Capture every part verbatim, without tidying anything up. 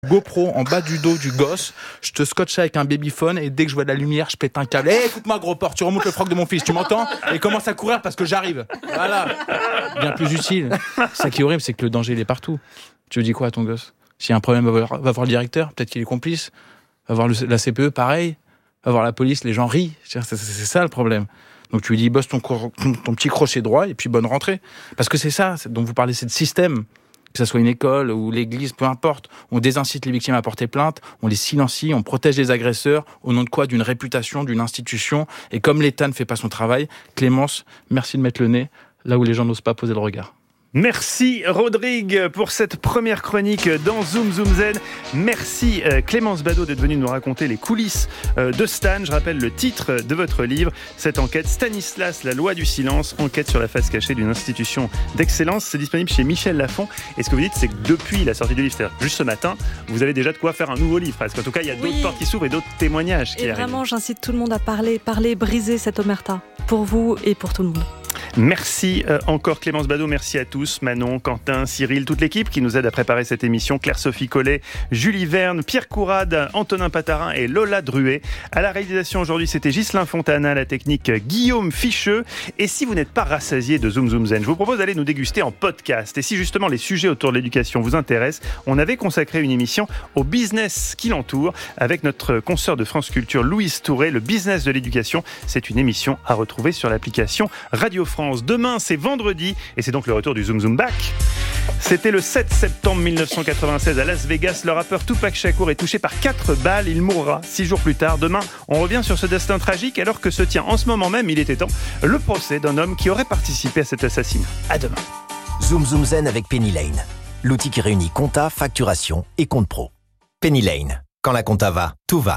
GoPro en bas du dos du gosse, je te scotche avec un babyphone et dès que je vois de la lumière, je pète un câble. Hé, hey, écoute-moi gros porc, tu remontes le froc de mon fils, tu m'entends ? Et commence à courir parce que j'arrive. Voilà. Bien plus utile. Ça qui est horrible, c'est que le danger, il est partout. Tu lui dis quoi à ton gosse ? S'il y a un problème, va voir, va voir le directeur, peut-être qu'il est complice. Va voir le, la C P E, pareil. Va voir la police, les gens rient. C'est, c'est, c'est ça le problème. Donc tu lui dis, bosse ton, ton, ton petit crochet droit et puis bonne rentrée. Parce que c'est ça c'est, dont vous parlez, c'est de système. Que ce soit une école ou l'église, peu importe. On désincite les victimes à porter plainte, on les silencie, on protège les agresseurs. Au nom de quoi ? D'une réputation, d'une institution. Et comme l'État ne fait pas son travail, Clémence, merci de mettre le nez là où les gens n'osent pas poser le regard. Merci Rodrigue pour cette première chronique dans Zoom Zoom Zen. Merci Clémence Badaud d'être venue nous raconter les coulisses de Stan. Je rappelle le titre de votre livre, cette enquête Stanislas, la loi du silence, enquête sur la face cachée d'une institution d'excellence. C'est disponible chez Michel Lafon. Et ce que vous dites, c'est que depuis la sortie du livre, c'est-à-dire juste ce matin, vous avez déjà de quoi faire un nouveau livre. Parce qu'en tout cas, il y a d'autres oui. portes qui s'ouvrent et d'autres témoignages qui et arrivent. Et vraiment, j'incite tout le monde à parler, parler, briser cette omerta. Pour vous et pour tout le monde. Merci euh, encore Clémence Badaud, merci à tous, Manon, Quentin, Cyril, toute l'équipe qui nous aide à préparer cette émission, Claire-Sophie Collet, Julie Verne, Pierre Courade, Antonin Patarin et Lola Druet. À la réalisation aujourd'hui, c'était Ghislain Fontana, la technique Guillaume Ficheux. Et si vous n'êtes pas rassasié de Zoom Zoom Zen, je vous propose d'aller nous déguster en podcast. Et si justement les sujets autour de l'éducation vous intéressent, on avait consacré une émission au business qui l'entoure avec notre consoeur de France Culture, Louise Touré, le business de l'éducation. C'est une émission à retrouver sur l'application Radio France. Demain, c'est vendredi et c'est donc le retour du Zoom Zoom Back. C'était le sept septembre mille neuf cent quatre-vingt-seize à Las Vegas. Le rappeur Tupac Shakur est touché par quatre balles. Il mourra six jours plus tard. Demain, on revient sur ce destin tragique alors que se tient en ce moment même, il était temps, le procès d'un homme qui aurait participé à cet assassinat. À demain. Zoom Zoom Zen avec Penny Lane, l'outil qui réunit compta, facturation et compte pro. Penny Lane. Quand la compta va, tout va.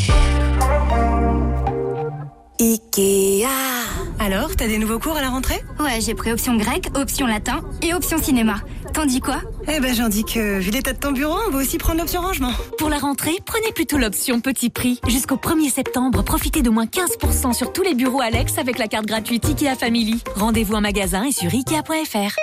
Ikea. Alors, t'as des nouveaux cours à la rentrée ? Ouais, j'ai pris option grec, option latin et option cinéma. T'en dis quoi ? Eh ben, j'en dis que, vu l'état de ton bureau, on va aussi prendre l'option rangement. Pour la rentrée, prenez plutôt l'option petit prix. Jusqu'au premier septembre, profitez de moins quinze pour cent sur tous les bureaux Alex avec la carte gratuite Ikea Family. Rendez-vous en magasin et sur ikea point f r.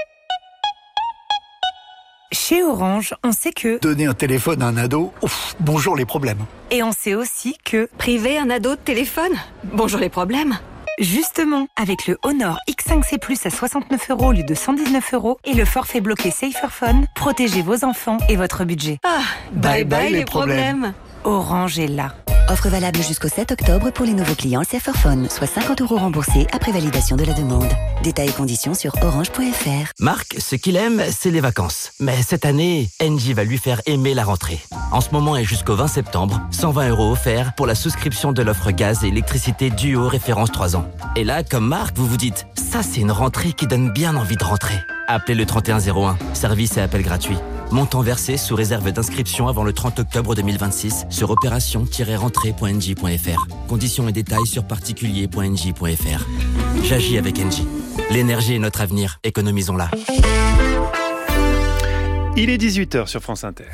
Chez Orange, on sait que... Donner un téléphone à un ado, ouf, bonjour les problèmes. Et on sait aussi que... Priver un ado de téléphone ? Bonjour les problèmes. Justement, avec le Honor X cinq C plus à soixante-neuf euros au lieu de cent dix-neuf euros et le forfait bloqué Saferphone, protégez vos enfants et votre budget. Ah, bye bye, bye les, les problèmes. problèmes. Orange est là. Offre valable jusqu'au sept octobre pour les nouveaux clients Saferphone, soit cinquante euros remboursés après validation de la demande. Détails et conditions sur orange point f r. Marc, ce qu'il aime, c'est les vacances. Mais cette année, Engie va lui faire aimer la rentrée. En ce moment et jusqu'au vingt septembre, cent vingt euros offerts pour la souscription de l'offre gaz et électricité Duo référence trois ans. Et là, comme Marc, vous vous dites, ça c'est une rentrée qui donne bien envie de rentrer. Appelez le trente et un zéro un, service et appel gratuit. Montant versé sous réserve d'inscription avant le trente octobre deux mille vingt-six sur opération tiret rentrée point engie point f r. Conditions et détails sur particulier point engie point f r. J'agis avec Engie. L'énergie est notre avenir, économisons-la. Il est dix-huit heures sur France Inter.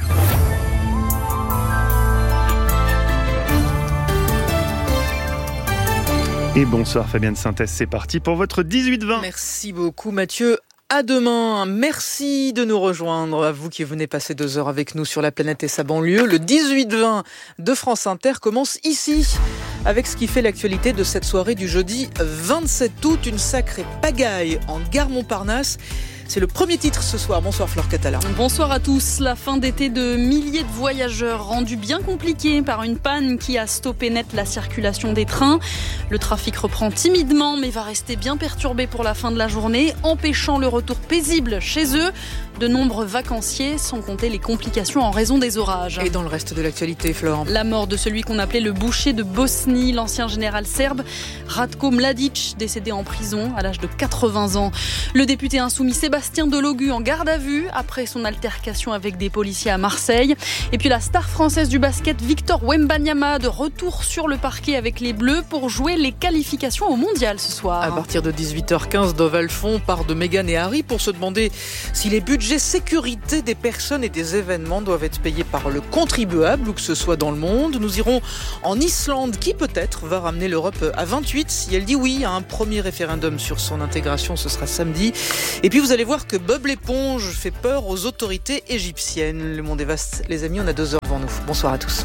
Et bonsoir Fabienne Synthèse, c'est parti pour votre dix-huit vingt. Merci beaucoup Mathieu. À demain, merci de nous rejoindre, à vous qui venez passer deux heures avec nous sur la planète et sa banlieue. Le dix-huit vingt de France Inter commence ici, avec ce qui fait l'actualité de cette soirée du jeudi vingt-sept août, une sacrée pagaille en gare Montparnasse. C'est le premier titre ce soir. Bonsoir Fleur Catala. Bonsoir à tous. La fin d'été de milliers de voyageurs rendue bien compliquée par une panne qui a stoppé net la circulation des trains. Le trafic reprend timidement mais va rester bien perturbé pour la fin de la journée, empêchant le retour paisible chez eux. De nombreux vacanciers, sans compter les complications en raison des orages. Et dans le reste de l'actualité, Flore ? La mort de celui qu'on appelait le boucher de Bosnie, l'ancien général serbe, Ratko Mladic, décédé en prison à l'âge de quatre-vingts ans. Le député insoumis Sébastien Delogu en garde à vue après son altercation avec des policiers à Marseille. Et puis la star française du basket, Victor Wembanyama, de retour sur le parquet avec les Bleus pour jouer les qualifications au Mondial ce soir. À partir de dix-huit heures quinze, Dove Alphon part de Meghan et Harry pour se demander si les budgets budget sécurité des personnes et des événements doivent être payés par le contribuable, où que ce soit dans le monde. Nous irons en Islande, qui peut-être va ramener l'Europe à vingt-huit si elle dit oui à un premier référendum sur son intégration. Ce sera samedi. Et puis vous allez voir que Bob l'éponge fait peur aux autorités égyptiennes. Le monde est vaste, les amis, on a deux heures devant nous. Bonsoir à tous.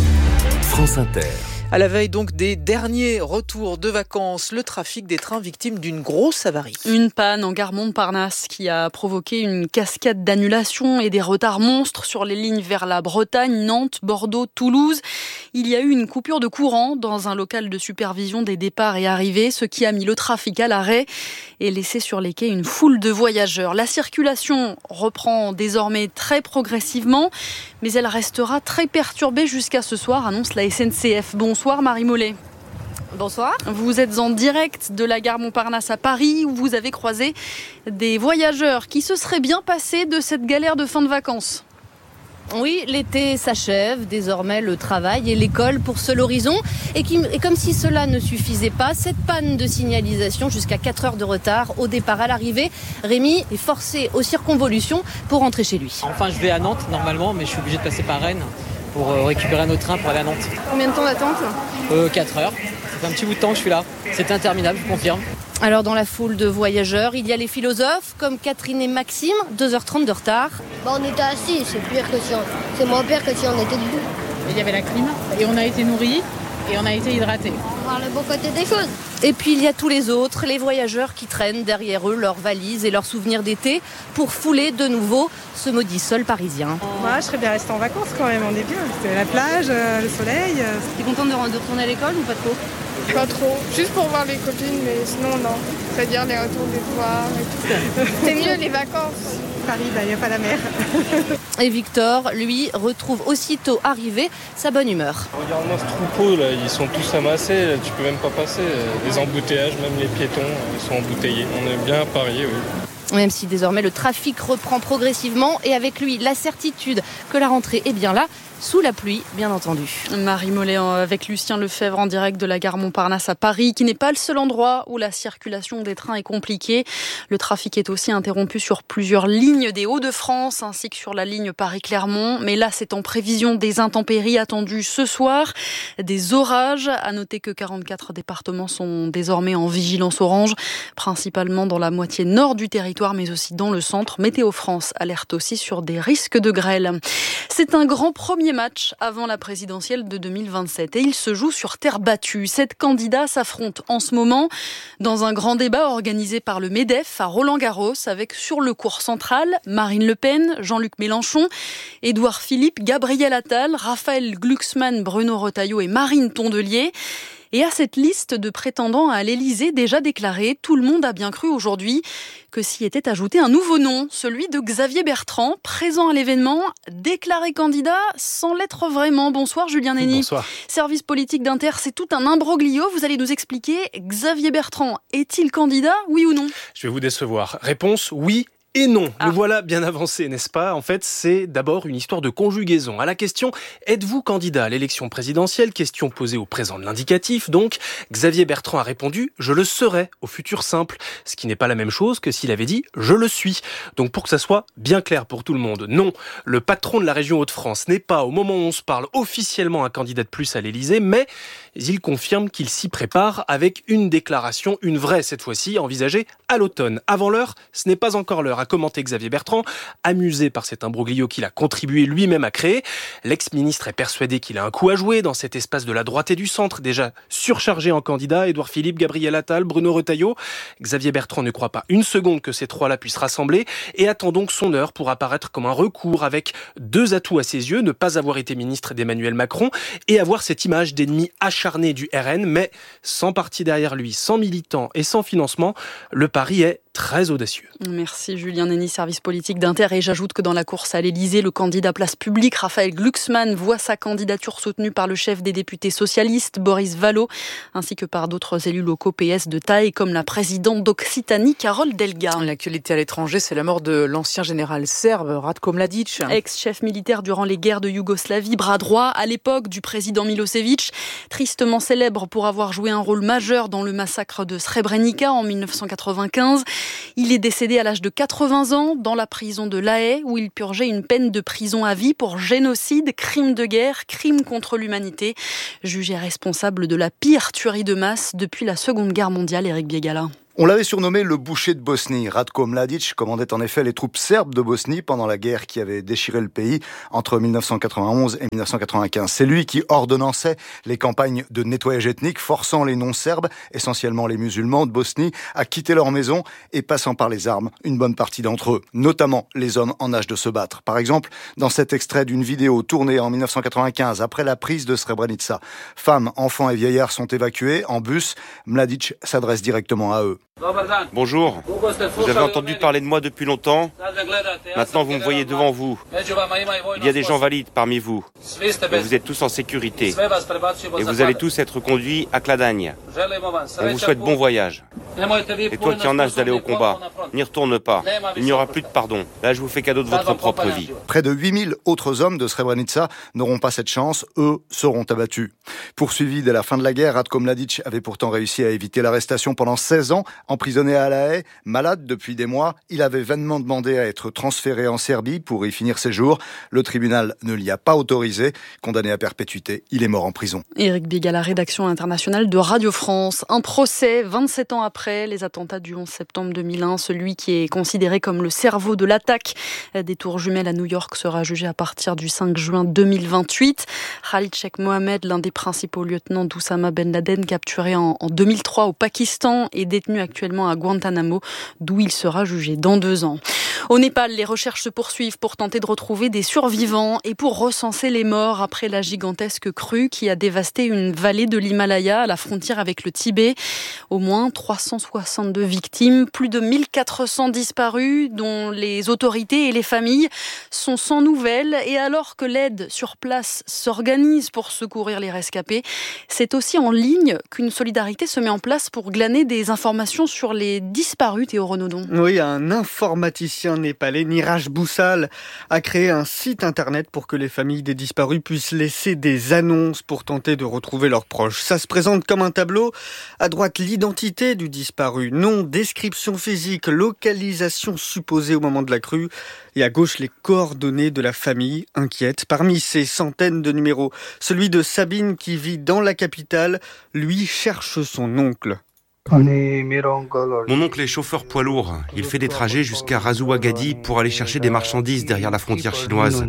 France Inter. À la veille donc des derniers retours de vacances, le trafic des trains victime d'une grosse avarie. Une panne en gare Montparnasse qui a provoqué une cascade d'annulations et des retards monstres sur les lignes vers la Bretagne, Nantes, Bordeaux, Toulouse. Il y a eu une coupure de courant dans un local de supervision des départs et arrivées, ce qui a mis le trafic à l'arrêt et laissé sur les quais une foule de voyageurs. La circulation reprend désormais très progressivement, mais elle restera très perturbée jusqu'à ce soir, annonce la S N C F. Bonsoir Marie Mollet. Bonsoir. Vous êtes en direct de la gare Montparnasse à Paris où vous avez croisé des voyageurs qui se seraient bien passés de cette galère de fin de vacances. Oui, l'été s'achève, désormais le travail et l'école pour seul horizon. Et, qui, et comme si cela ne suffisait pas, cette panne de signalisation jusqu'à quatre heures de retard au départ à l'arrivée. Rémi est forcé aux circonvolutions pour rentrer chez lui. Enfin, je vais à Nantes normalement, mais je suis obligé de passer par Rennes pour récupérer un autre train pour aller à Nantes. Combien de temps d'attente ? euh, quatre heures. Ça fait un petit bout de temps que je suis là. C'est interminable, je confirme. Alors dans la foule de voyageurs, il y a les philosophes comme Catherine et Maxime, deux heures trente de retard. Bah on était assis, c'est pire que si on... c'est moins pire que si on était debout. Il y avait la clim et on a été nourris et on a été hydratés. On va voir le beau côté des choses. Et puis il y a tous les autres, les voyageurs qui traînent derrière eux leurs valises et leurs souvenirs d'été pour fouler de nouveau ce maudit sol parisien. Moi, je serais bien restée en vacances quand même, on est bien. C'était la plage, euh, le soleil. Euh... T'es contente de retourner à l'école ou pas trop ? Pas trop, juste pour voir les copines, mais sinon non. C'est-à-dire les retours des devoirs et tout. C'est mieux les vacances. Paris, il n'y a pas la mer. Et Victor, lui, retrouve aussitôt arrivé sa bonne humeur. Regarde-moi ce troupeau, là, ils sont tous amassés, là, tu peux même pas passer. Les embouteillages, même les piétons, ils sont embouteillés. On est bien à Paris, oui. Même si désormais le trafic reprend progressivement et avec lui la certitude que la rentrée est bien là, sous la pluie, bien entendu. Marie Mollet avec Lucien Lefebvre en direct de la gare Montparnasse à Paris, qui n'est pas le seul endroit où la circulation des trains est compliquée. Le trafic est aussi interrompu sur plusieurs lignes des Hauts-de-France, ainsi que sur la ligne Paris-Clermont. Mais là, c'est en prévision des intempéries attendues ce soir, des orages. À noter que quarante-quatre départements sont désormais en vigilance orange, principalement dans la moitié nord du territoire, mais aussi dans le centre. Météo France alerte aussi sur des risques de grêle. C'est un grand premier match avant la présidentielle de deux mille vingt-sept et il se joue sur terre battue. Sept candidats s'affrontent en ce moment dans un grand débat organisé par le MEDEF à Roland-Garros avec sur le court central Marine Le Pen, Jean-Luc Mélenchon, Édouard Philippe, Gabriel Attal, Raphaël Glucksmann, Bruno Retailleau et Marine Tondelier. Et à cette liste de prétendants à l'Élysée déjà déclarée, tout le monde a bien cru aujourd'hui que s'y était ajouté un nouveau nom, celui de Xavier Bertrand, présent à l'événement, déclaré candidat sans l'être vraiment. Bonsoir Julien Nény. Bonsoir. Service politique d'Inter, c'est tout un imbroglio. Vous allez nous expliquer, Xavier Bertrand est-il candidat, oui ou non ? Je vais vous décevoir. Réponse, oui. Et non, ah. Le voilà bien avancé, n'est-ce pas ? En fait, c'est d'abord une histoire de conjugaison. À la question « Êtes-vous candidat à l'élection présidentielle ?» Question posée au présent de l'indicatif, donc. Xavier Bertrand a répondu « Je le serai » au futur simple. Ce qui n'est pas la même chose que s'il avait dit « Je le suis ». Donc pour que ça soit bien clair pour tout le monde, non, le patron de la région Hauts-de-France n'est pas, au moment où on se parle, officiellement un candidat de plus à l'Élysée, mais il confirme qu'il s'y prépare avec une déclaration, une vraie cette fois-ci, envisagée à l'automne. Avant l'heure, ce n'est pas encore l'heure, a commenté Xavier Bertrand, amusé par cet imbroglio qu'il a contribué lui-même à créer. L'ex-ministre est persuadé qu'il a un coup à jouer dans cet espace de la droite et du centre, déjà surchargé en candidats, Édouard Philippe, Gabriel Attal, Bruno Retailleau. Xavier Bertrand ne croit pas une seconde que ces trois-là puissent rassembler et attend donc son heure pour apparaître comme un recours avec deux atouts à ses yeux, ne pas avoir été ministre d'Emmanuel Macron et avoir cette image d'ennemi acharné du R N, mais sans parti derrière lui, sans militants et sans financement, le pari est très audacieux. Merci Julien Nény, service politique d'Inter. Et j'ajoute que dans la course à l'Élysée, le candidat place publique, Raphaël Glucksmann, voit sa candidature soutenue par le chef des députés socialistes, Boris Vallaud, ainsi que par d'autres élus locaux P S de taille, comme la présidente d'Occitanie, Carole Delga. L'actualité à l'étranger, c'est la mort de l'ancien général serbe, Ratko Mladic. Ex-chef militaire durant les guerres de Yougoslavie, bras droit à l'époque du président Milosevic, tristement célèbre pour avoir joué un rôle majeur dans le massacre de Srebrenica en mille neuf cent quatre-vingt-quinze. Il est décédé à l'âge de quatre-vingts ans dans la prison de La Haye où il purgeait une peine de prison à vie pour génocide, crime de guerre, crime contre l'humanité. Jugé responsable de la pire tuerie de masse depuis la Seconde Guerre mondiale, Éric Biégala. On l'avait surnommé le boucher de Bosnie. Ratko Mladic commandait en effet les troupes serbes de Bosnie pendant la guerre qui avait déchiré le pays entre dix-neuf cent quatre-vingt-onze et dix-neuf cent quatre-vingt-quinze. C'est lui qui ordonnançait les campagnes de nettoyage ethnique, forçant les non-serbes, essentiellement les musulmans de Bosnie, à quitter leur maison et passant par les armes une bonne partie d'entre eux, notamment les hommes en âge de se battre. Par exemple, dans cet extrait d'une vidéo tournée en dix-neuf cent quatre-vingt-quinze, après la prise de Srebrenica, femmes, enfants et vieillards sont évacués en bus. Mladic s'adresse directement à eux. Bonjour, vous avez entendu parler de moi depuis longtemps. Maintenant vous me voyez devant vous. Il y a des gens valides parmi vous. Mais vous êtes tous en sécurité. Et vous allez tous être conduits à Kladagne. On vous souhaite bon voyage. Et toi qui en âge d'aller au combat, n'y retourne pas. Il n'y aura plus de pardon. Là je vous fais cadeau de votre propre vie. Près de huit mille autres hommes de Srebrenica n'auront pas cette chance. Eux seront abattus. Poursuivi dès la fin de la guerre, Ratko Mladic avait pourtant réussi à éviter l'arrestation pendant seize ans. Emprisonné à La Haye, malade depuis des mois, il avait vainement demandé à être transféré en Serbie pour y finir ses jours. Le tribunal ne l'y a pas autorisé. Condamné à perpétuité, il est mort en prison. Éric Biégala, rédaction internationale de Radio France. Un procès vingt-sept ans après les attentats du onze septembre deux mille un. Celui qui est considéré comme le cerveau de l'attaque des tours jumelles à New York sera jugé à partir du cinq juin deux mille vingt-huit. Khalid Sheikh Mohammed, l'un des principaux lieutenants d'Oussama Ben Laden, capturé en, en deux mille trois au Pakistan, est détenu actuellement à Guantanamo, d'où il sera jugé dans deux ans. Au Népal, les recherches se poursuivent pour tenter de retrouver des survivants et pour recenser les morts après la gigantesque crue qui a dévasté une vallée de l'Himalaya à la frontière avec le Tibet. Au moins trois cent soixante-deux victimes, plus de mille quatre cents disparus dont les autorités et les familles sont sans nouvelles. Et alors que l'aide sur place s'organise pour secourir les rescapés, c'est aussi en ligne qu'une solidarité se met en place pour glaner des informations sur les disparus, Théo Renaudon. Oui, un informaticien népalais, Niraj Boussal, a créé un site internet pour que les familles des disparus puissent laisser des annonces pour tenter de retrouver leurs proches. Ça se présente comme un tableau. À droite, l'identité du disparu, nom, description physique, localisation supposée au moment de la crue. Et à gauche, les coordonnées de la famille inquiète. Parmi ces centaines de numéros, celui de Sabine qui vit dans la capitale, lui cherche son oncle. Mon oncle est chauffeur poids lourd. Il fait des trajets jusqu'à Razuwagadi pour aller chercher des marchandises derrière la frontière chinoise.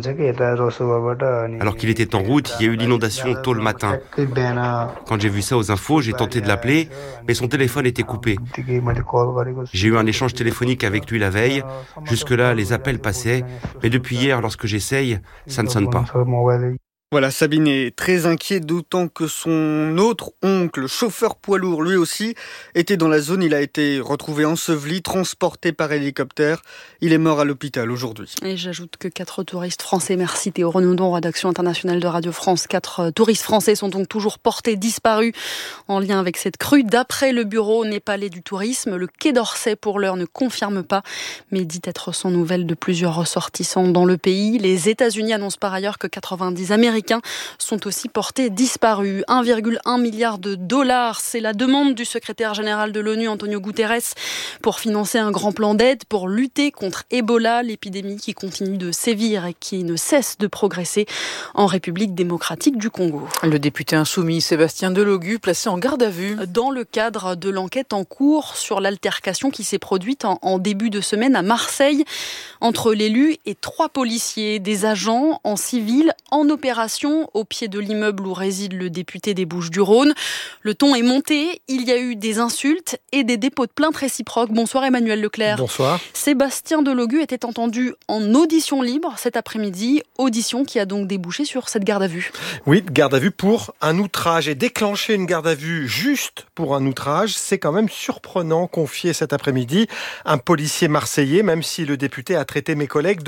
Alors qu'il était en route, il y a eu l'inondation tôt le matin. Quand j'ai vu ça aux infos, j'ai tenté de l'appeler, mais son téléphone était coupé. J'ai eu un échange téléphonique avec lui la veille. Jusque-là, les appels passaient, mais depuis hier, lorsque j'essaye, ça ne sonne pas. Voilà, Sabine est très inquiet, d'autant que son autre oncle, chauffeur poids lourd, lui aussi, était dans la zone. Il a été retrouvé enseveli, transporté par hélicoptère. Il est mort à l'hôpital aujourd'hui. Et j'ajoute que quatre touristes français, merci Théo Renaudon, rédaction internationale de Radio France. Quatre touristes français sont donc toujours portés disparus en lien avec cette crue. D'après le bureau népalais du tourisme, le Quai d'Orsay pour l'heure ne confirme pas, mais dit être sans nouvelles de plusieurs ressortissants dans le pays. Les États-Unis annoncent par ailleurs que quatre-vingt-dix Américains sont aussi portés disparus. un virgule un milliard de dollars, c'est la demande du secrétaire général de l'ONU, Antonio Guterres, pour financer un grand plan d'aide pour lutter contre Ebola, l'épidémie qui continue de sévir et qui ne cesse de progresser en République démocratique du Congo. Le député insoumis Sébastien Delogu, placé en garde à vue. Dans le cadre de l'enquête en cours sur l'altercation qui s'est produite en, en début de semaine à Marseille entre l'élu et trois policiers, des agents en civil en opération au pied de l'immeuble où réside le député des Bouches-du-Rhône. Le ton est monté, il y a eu des insultes et des dépôts de plaintes réciproques. Bonsoir Emmanuel Leclerc. Bonsoir. Sébastien Delogu était entendu en audition libre cet après-midi, audition qui a donc débouché sur cette garde à vue. Oui, garde à vue pour un outrage. Et déclencher une garde à vue juste pour un outrage, c'est quand même surprenant, confié cet après-midi un policier marseillais, même si le député a traité mes collègues de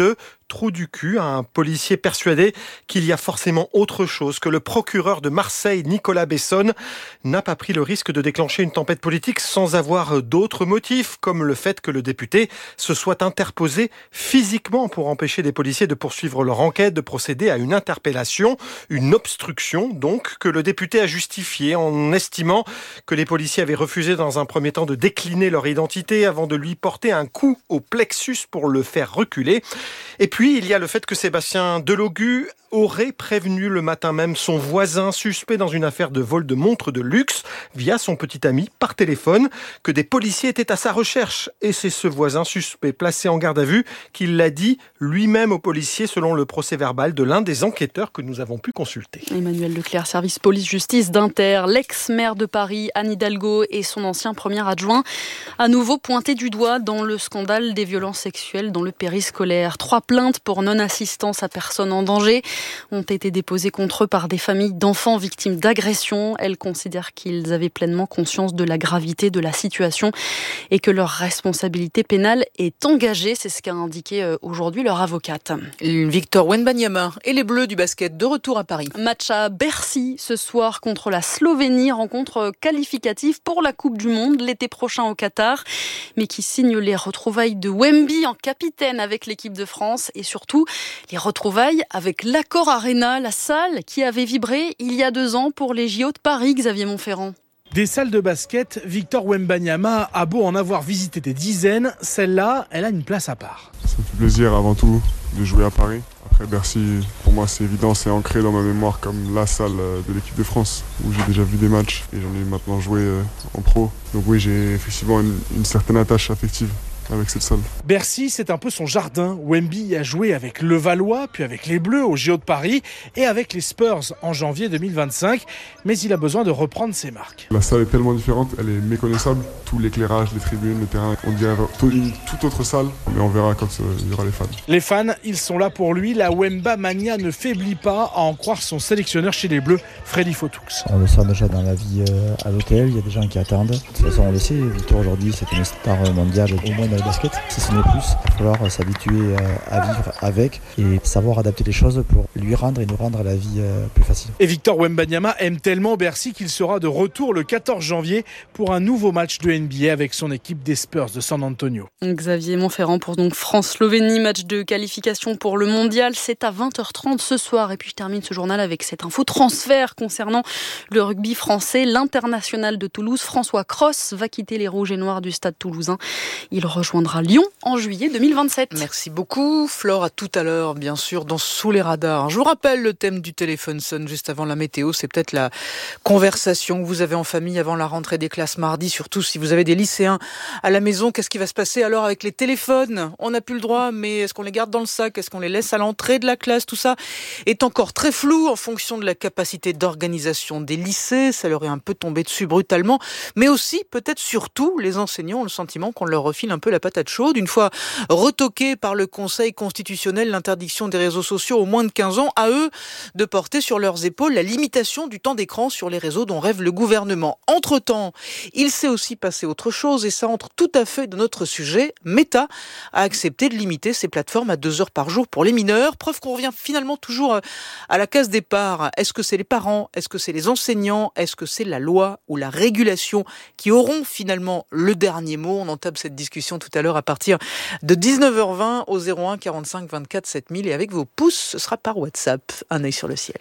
trou du cul, un policier persuadé qu'il y a forcément autre chose, que le procureur de Marseille, Nicolas Besson, n'a pas pris le risque de déclencher une tempête politique sans avoir d'autres motifs, comme le fait que le député se soit interposé physiquement pour empêcher des policiers de poursuivre leur enquête, de procéder à une interpellation, une obstruction donc, que le député a justifiée en estimant que les policiers avaient refusé dans un premier temps de décliner leur identité avant de lui porter un coup au plexus pour le faire reculer. Et puis, il y a le fait que Sébastien Delogu aurait prévenu le matin même son voisin suspect dans une affaire de vol de montres de luxe via son petit ami par téléphone, que des policiers étaient à sa recherche. Et c'est ce voisin suspect placé en garde à vue qui l'a dit lui-même aux policiers selon le procès verbal de l'un des enquêteurs que nous avons pu consulter. Emmanuel Leclerc, service police-justice d'Inter, l'ex-maire de Paris, Anne Hidalgo, et son ancien premier adjoint, à nouveau pointé du doigt dans le scandale des violences sexuelles dans le périscolaire. Trois plaintes pour non-assistance à personne en danger ont été déposées contre eux par des familles d'enfants victimes d'agressions. Elles considèrent qu'ils avaient pleinement conscience de la gravité de la situation et que leur responsabilité pénale est engagée. C'est ce qu'a indiqué aujourd'hui leur avocate. Victor Wembanyama et les Bleus du basket de retour à Paris. Match à Bercy ce soir contre la Slovénie, rencontre qualificative pour la Coupe du Monde l'été prochain au Qatar, mais qui signe les retrouvailles de Wemby en capitaine avec l'équipe de France et surtout les retrouvailles avec l'Accor Arena, la salle qui avait vibré il y a deux ans pour les J O de Paris, Xavier Montferrand. Des salles de basket, Victor Wembanyama a beau en avoir visité des dizaines, celle-là, elle a une place à part. Ça me fait plaisir avant tout de jouer à Paris. Après Bercy, pour moi c'est évident, c'est ancré dans ma mémoire comme la salle de l'équipe de France où j'ai déjà vu des matchs et j'en ai maintenant joué en pro. Donc oui, j'ai effectivement une, une certaine attache affective avec cette salle. Bercy, c'est un peu son jardin. Wemby a joué avec Levallois, puis avec les Bleus au J O de Paris et avec les Spurs en janvier deux mille vingt-cinq. Mais il a besoin de reprendre ses marques. La salle est tellement différente, elle est méconnaissable. Tout l'éclairage, les tribunes, le terrain, on dirait une toute autre salle. Mais on verra quand il y aura les fans. Les fans, ils sont là pour lui. La Wemba Mania ne faiblit pas, à en croire son sélectionneur chez les Bleus, Freddy Fotoux. On le sent déjà dans la vie à l'hôtel, il y a des gens qui attendent. De toute façon, on le sait, Victor aujourd'hui, c'est une star mondiale, au moins dans le basket. Si ce n'est plus, il va falloir s'habituer à vivre avec et savoir adapter les choses pour lui rendre et nous rendre la vie plus facile. Et Victor Wembanyama aime tellement Bercy qu'il sera de retour le quatorze janvier pour un nouveau match de N B A avec son équipe des Spurs de San Antonio. Xavier Montferrand pour donc France-Slovénie, match de qualification pour le mondial. C'est à vingt heures trente ce soir. Et puis je termine ce journal avec cette info transfert concernant le rugby français. L'international de Toulouse, François Cros, va quitter les Rouges et Noirs du Stade Toulousain. Il rejoindra Lyon en juillet deux mille vingt-sept. Merci beaucoup Flore, à tout à l'heure bien sûr dans Sous les radars. Je vous rappelle le thème du téléphone sonne juste avant la météo, c'est peut-être la conversation que vous avez en famille avant la rentrée des classes mardi, surtout si vous avez des lycéens à la maison. Qu'est-ce qui va se passer alors avec les téléphones? On n'a plus le droit, mais est-ce qu'on les garde dans le sac? Est-ce qu'on les laisse à l'entrée de la classe? Tout ça est encore très flou en fonction de la capacité d'organisation des lycées. Ça leur est un peu tombé dessus brutalement, mais aussi peut-être surtout les enseignants ont le sentiment qu'on leur refile un peu la patate chaude. Une fois retoquée par le Conseil constitutionnel l'interdiction des réseaux sociaux aux moins de quinze ans, à eux de porter sur leurs épaules la limitation du temps d'écran sur les réseaux dont rêve le gouvernement. Entre-temps, il s'est aussi passé autre chose et ça entre tout à fait dans notre sujet. Meta a accepté de limiter ses plateformes à deux heures par jour pour les mineurs. Preuve qu'on revient finalement toujours à la case départ. Est-ce que c'est les parents? Est-ce que c'est les enseignants? Est-ce que c'est la loi ou la régulation qui auront finalement le dernier mot? On entame cette discussion tout à l'heure à partir de dix-neuf heures vingt au zéro un quarante-cinq vingt-quatre sept mille et avec vos pouces, ce sera par WhatsApp. Un œil sur le ciel.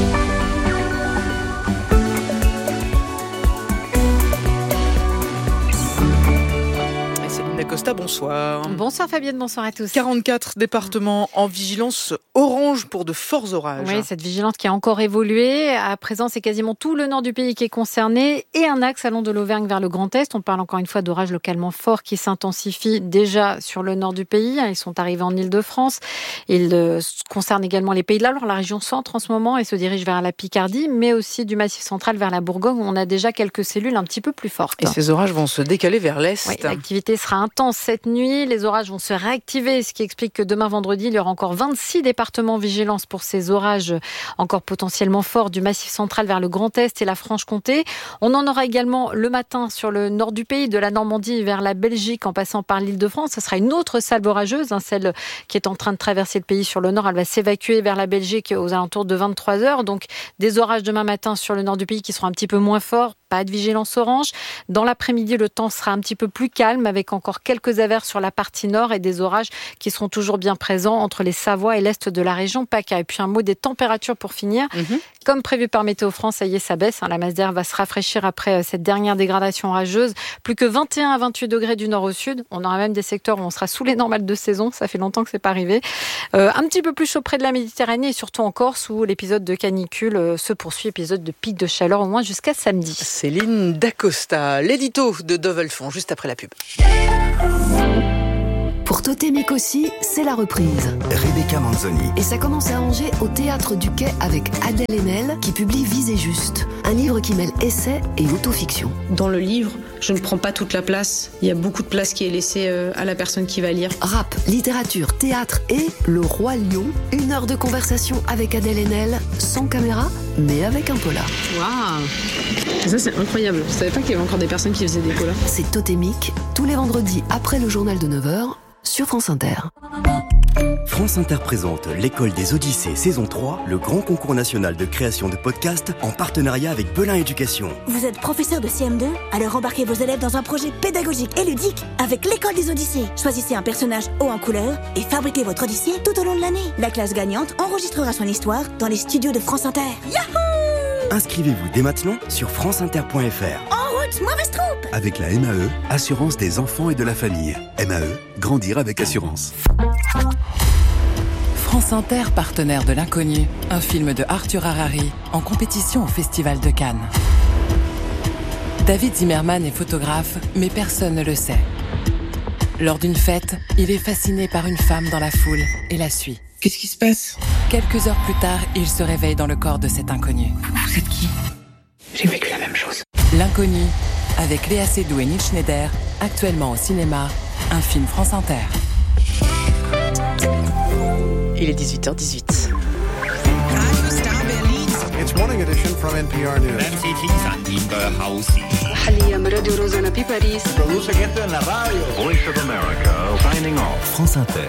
Costa, bonsoir. Bonsoir Fabienne, bonsoir à tous. quarante-quatre départements en vigilance orange pour de forts orages. Oui, cette vigilance qui a encore évolué. À présent, c'est quasiment tout le nord du pays qui est concerné et un axe allant de l'Auvergne vers le Grand Est. On parle encore une fois d'orages localement forts qui s'intensifient déjà sur le nord du pays. Ils sont arrivés en Île-de-France. Ils concernent également les Pays de la Loire, la région centre en ce moment et se dirigent vers la Picardie, mais aussi du Massif central vers la Bourgogne où on a déjà quelques cellules un petit peu plus fortes. Et ces orages vont se décaler vers l'Est. Oui, l'activité sera intense intenses cette nuit. Les orages vont se réactiver, ce qui explique que demain vendredi, il y aura encore vingt-six départements vigilance pour ces orages encore potentiellement forts du Massif central vers le Grand Est et la Franche-Comté. On en aura également le matin sur le nord du pays, de la Normandie vers la Belgique en passant par l'Île-de-France. Ce sera une autre salve orageuse, hein, celle qui est en train de traverser le pays sur le nord. Elle va s'évacuer vers la Belgique aux alentours de vingt-trois heures. Donc des orages demain matin sur le nord du pays qui seront un petit peu moins forts. Pas de vigilance orange. Dans l'après-midi, le temps sera un petit peu plus calme avec encore quelques averses sur la partie nord et des orages qui seront toujours bien présents entre les Savoies et l'est de la région PACA. Et puis un mot des températures pour finir. Mm-hmm. Comme prévu par Météo France, ça y est, ça baisse. Hein. La masse d'air va se rafraîchir après cette dernière dégradation orageuse. Plus que vingt et un à vingt-huit degrés du nord au sud. On aura même des secteurs où on sera sous les normales de saison. Ça fait longtemps que c'est pas arrivé. Euh, un petit peu plus chaud près de la Méditerranée et surtout en Corse où l'épisode de canicule euh, se poursuit. Épisode de pic de chaleur au moins jusqu'à samedi. Céline Dacosta, l'édito de Dove Alphon, juste après la pub. Pour Totémique aussi, c'est la reprise. Rebecca Manzoni. Et ça commence à Angers au Théâtre du Quai avec Adèle Haenel qui publie Visez juste, un livre qui mêle essai et autofiction. Dans le livre, je ne prends pas toute la place. Il y a beaucoup de place qui est laissée à la personne qui va lire. Rap, littérature, théâtre et Le Roi Lion. Une heure de conversation avec Adèle Haenel, sans caméra, mais avec un polar. Waouh! Ça, c'est incroyable. Je savais pas qu'il y avait encore des personnes qui faisaient des polars. C'est Totémique, tous les vendredis après le journal de neuf heures, sur France Inter. France Inter présente l'École des Odyssées saison trois, le grand concours national de création de podcasts en partenariat avec Belin Éducation. Vous êtes professeur de C M deux? Alors embarquez vos élèves dans un projet pédagogique et ludique avec l'École des Odyssées. Choisissez un personnage haut en couleur et fabriquez votre Odyssée tout au long de l'année. La classe gagnante enregistrera son histoire dans les studios de France Inter. Yahoo! Inscrivez-vous dès maintenant sur franceinter point f r. En route, mauvaise troupe! Avec la M A E, Assurance des enfants et de la famille. M A E, grandir avec assurance. France Inter, partenaire de l'Inconnu, un film de Arthur Harari, en compétition au Festival de Cannes. David Zimmerman est photographe, mais personne ne le sait. Lors d'une fête, il est fasciné par une femme dans la foule et la suit. Qu'est-ce qui se passe? Quelques heures plus tard, il se réveille dans le corps de cet inconnu. Vous êtes qui? J'ai vécu la même chose. L'Inconnu, avec Léa Seydoux et Neil Schneider, actuellement au cinéma, un film France Inter. Il est dix-huit heures dix-huit. It's morning edition from N P R News. Voice of America, signing off. France Inter.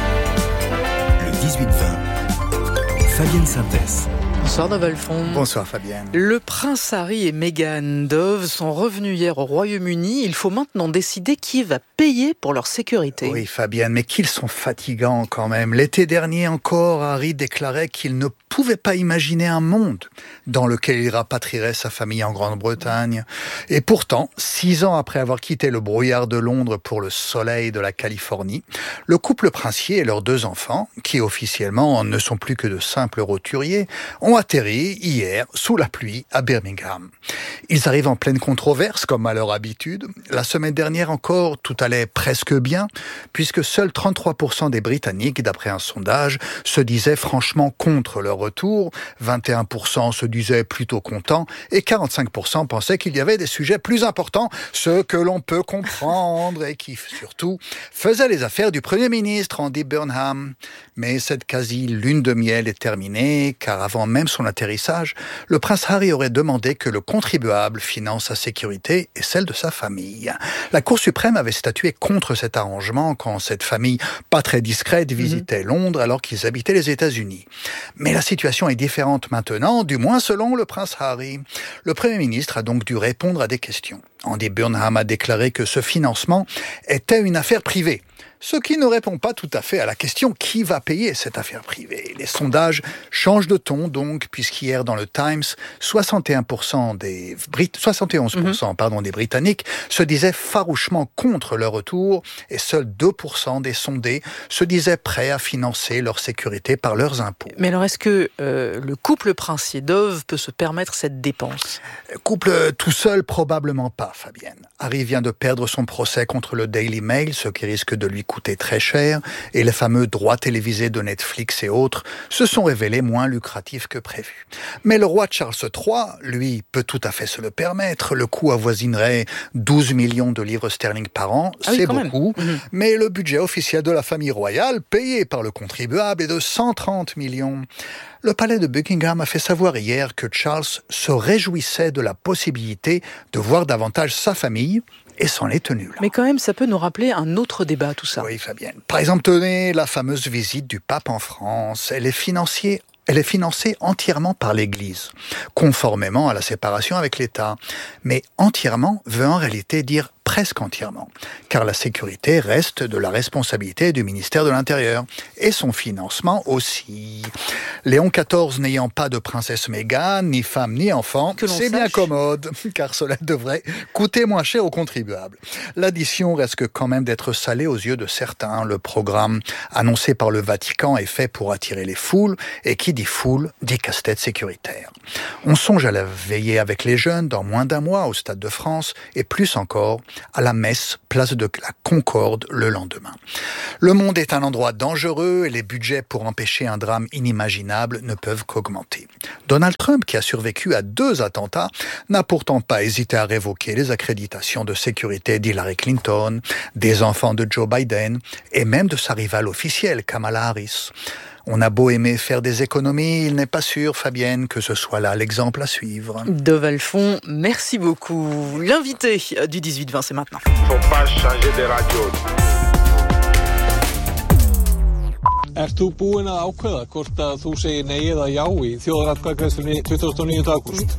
Le dix-huit vingt. Fabienne Synthèse. Bonsoir Dove Alphon. Bonsoir Fabienne. Le prince Harry et Meghan Dove sont revenus hier au Royaume-Uni. Il faut maintenant décider qui va payer pour leur sécurité. Oui Fabienne, mais qu'ils sont fatigants quand même. L'été dernier encore, Harry déclarait qu'il ne pouvait pas imaginer un monde dans lequel il rapatrierait sa famille en Grande-Bretagne. Et pourtant, six ans après avoir quitté le brouillard de Londres pour le soleil de la Californie, le couple princier et leurs deux enfants, qui officiellement ne sont plus que de simples roturiers, ont atterri hier sous la pluie à Birmingham. Ils arrivent en pleine controverse, comme à leur habitude. La semaine dernière encore, tout allait presque bien, puisque seuls trente-trois pour cent des Britanniques, d'après un sondage, se disaient franchement contre leur retour, vingt et un pour cent se disaient plutôt contents, et quarante-cinq pour cent pensaient qu'il y avait des sujets plus importants, ce que l'on peut comprendre, et qui, surtout, faisaient les affaires du Premier ministre, Andy Burnham. Mais cette quasi-lune de miel est terminée, car avant même son atterrissage, le prince Harry aurait demandé que le contribuable finance sa sécurité et celle de sa famille. La Cour suprême avait statué contre cet arrangement quand cette famille, pas très discrète, visitait mmh. Londres alors qu'ils habitaient les États-Unis. Mais la situation est différente maintenant, du moins selon le prince Harry. Le Premier ministre a donc dû répondre à des questions. Andy Burnham a déclaré que ce financement était une affaire privée. Ce qui ne répond pas tout à fait à la question qui va payer cette affaire privée. Les sondages changent de ton donc, puisqu'hier dans le Times, soixante et un pour cent des Brit- soixante et onze pour cent, mmh. pardon, des Britanniques se disaient farouchement contre leur retour et seuls deux pour cent des sondés se disaient prêts à financer leur sécurité par leurs impôts. Mais alors est-ce que euh, le couple princier Dove peut se permettre cette dépense? Couple tout seul, probablement pas. Fabienne. Harry vient de perdre son procès contre le Daily Mail, ce qui risque de lui coûter très cher, et les fameux droits télévisés de Netflix et autres se sont révélés moins lucratifs que prévu. Mais le roi Charles trois, lui, peut tout à fait se le permettre. Le coût avoisinerait douze millions de livres sterling par an, ah oui, c'est beaucoup, mmh. mais le budget officiel de la famille royale, payé par le contribuable, est de cent trente millions. Le palais de Buckingham a fait savoir hier que Charles se réjouissait de la possibilité de voir davantage sa famille, et s'en est tenu là. Mais quand même, ça peut nous rappeler un autre débat, tout ça. Oui, Fabienne. Par exemple, tenez la fameuse visite du pape en France. Elle est financée Elle est financée entièrement par l'Église, conformément à la séparation avec l'État. Mais entièrement veut en réalité dire presque entièrement, car la sécurité reste de la responsabilité du ministère de l'Intérieur, et son financement aussi. Léon quatorze n'ayant pas de princesse Meghan, ni femme ni enfant, c'est bien commode, car cela devrait coûter moins cher aux contribuables. L'addition risque quand même d'être salée aux yeux de certains. Le programme annoncé par le Vatican est fait pour attirer les foules, et qui dit foule, dit casse-tête sécuritaire. On songe à la veillée avec les jeunes dans moins d'un mois au Stade de France, et plus encore, à la messe, place de la Concorde le lendemain. Le monde est un endroit dangereux et les budgets pour empêcher un drame inimaginable ne peuvent qu'augmenter. Donald Trump, qui a survécu à deux attentats, n'a pourtant pas hésité à révoquer les accréditations de sécurité d'Hillary Clinton, des enfants de Joe Biden et même de sa rivale officielle, Kamala Harris. On a beau aimer faire des économies, il n'est pas sûr, Fabienne, que ce soit là l'exemple à suivre. Dove Alphon, merci beaucoup. L'invité du dix-huit vingt, c'est maintenant. Faut pas changer de radio. Ert þú búinn að ákveða hvort að þú segir nei eða já í þjóðaratkvæðagreiðslunni tuttugasta og níunda ágúst?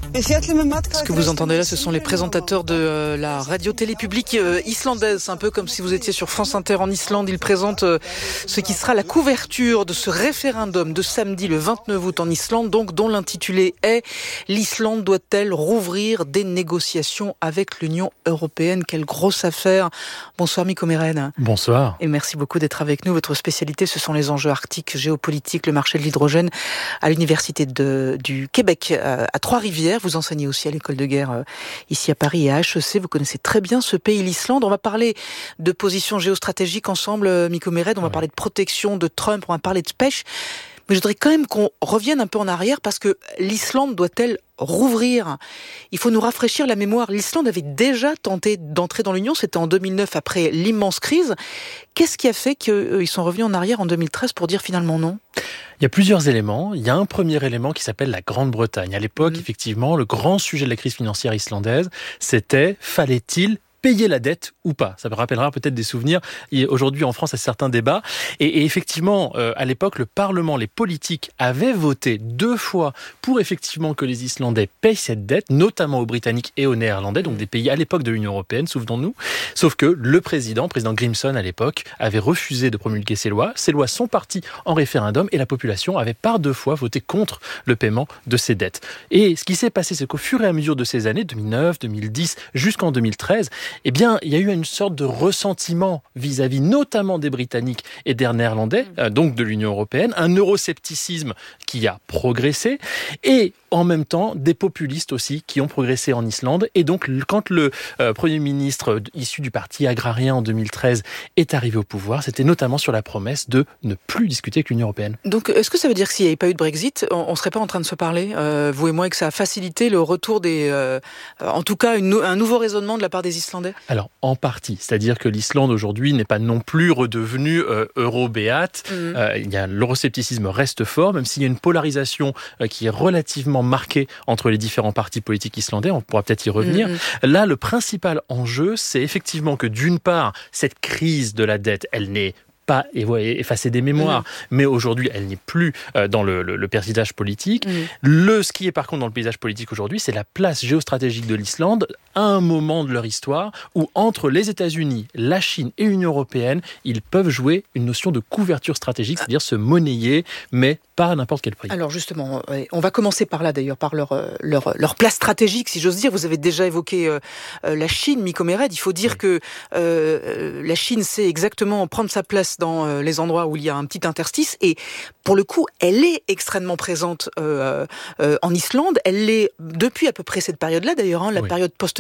Ce que vous entendez là, ce sont les présentateurs de la radio-télé publique islandaise. C'est un peu comme si vous étiez sur France Inter en Islande. Ils présentent ce qui sera la couverture de ce référendum de samedi le vingt-neuf août en Islande, donc dont l'intitulé est « L'Islande doit-elle rouvrir des négociations avec l'Union européenne ?» Quelle grosse affaire. Bonsoir Mikko Meren. Bonsoir. Et merci beaucoup d'être avec nous. Votre spécialité, ce sont les enjeux arctiques, géopolitique, le marché de l'hydrogène à l'université de, du Québec à Trois-Rivières. Vous enseignez aussi à l'école de guerre ici à Paris et à H E C. Vous connaissez très bien ce pays, l'Islande. On va parler de position géostratégique ensemble, Mikko Meren. On va parler de protection de Trump, on va parler de pêche. Mais je voudrais quand même qu'on revienne un peu en arrière parce que l'Islande doit-elle rouvrir? Il faut nous rafraîchir la mémoire. L'Islande avait déjà tenté d'entrer dans l'Union, c'était en deux mille neuf après l'immense crise. Qu'est-ce qui a fait qu'ils sont revenus en arrière en deux mille treize pour dire finalement non? Il y a plusieurs éléments. Il y a un premier élément qui s'appelle la Grande-Bretagne. À l'époque, mmh. effectivement, le grand sujet de la crise financière islandaise, c'était fallait-il payer la dette ou pas. Ça me rappellera peut-être des souvenirs. Aujourd'hui, en France, il y a certains débats. Et, et effectivement, euh, à l'époque, le Parlement, les politiques avaient voté deux fois pour effectivement que les Islandais payent cette dette, notamment aux Britanniques et aux Néerlandais, donc des pays à l'époque de l'Union européenne, souvenons-nous. Sauf que le président, président Grimson à l'époque, avait refusé de promulguer ces lois. Ces lois sont parties en référendum et la population avait par deux fois voté contre le paiement de ces dettes. Et ce qui s'est passé, c'est qu'au fur et à mesure de ces années, deux mille neuf, deux mille dix, jusqu'en deux mille treize, eh bien, il y a eu une sorte de ressentiment vis-à-vis notamment des Britanniques et des Néerlandais, euh, donc de l'Union européenne, un euroscepticisme qui a progressé, et en même temps des populistes aussi qui ont progressé en Islande. Et donc, quand le euh, Premier ministre issu du parti agrarien en deux mille treize est arrivé au pouvoir, c'était notamment sur la promesse de ne plus discuter avec l'Union européenne. Donc, est-ce que ça veut dire que s'il n'y avait pas eu de Brexit, on ne serait pas en train de se parler, euh, vous et moi, et que ça a facilité le retour des... Euh, en tout cas, une, un nouveau raisonnement de la part des Islandais? Alors, en partie. C'est-à-dire que l'Islande, aujourd'hui, n'est pas non plus redevenue euh, euro-béate. Mmh. Euh, il y a, l'euroscepticisme reste fort, même s'il y a une polarisation euh, qui est relativement marquée entre les différents partis politiques islandais. On pourra peut-être y revenir. Mmh. Là, le principal enjeu, c'est effectivement que, d'une part, cette crise de la dette, elle n'est pas effacer des mémoires, mmh. mais aujourd'hui, elle n'est plus euh, dans le, le, le paysage politique. Mmh. Le, ce qui est par contre dans le paysage politique aujourd'hui, c'est la place géostratégique de l'Islande à un moment de leur histoire où entre les États-Unis, la Chine et l'Union européenne, ils peuvent jouer une notion de couverture stratégique, c'est-à-dire se monnayer, mais pas à n'importe quel prix. Alors justement, on va commencer par là d'ailleurs, par leur, leur, leur place stratégique, si j'ose dire. Vous avez déjà évoqué euh, la Chine, Mikko Meren. Il faut dire oui. que euh, la Chine sait exactement prendre sa place dans les endroits où il y a un petit interstice, et pour le coup, elle est extrêmement présente euh, euh, en Islande. Elle l'est depuis à peu près cette période-là, d'ailleurs, hein, la oui. période post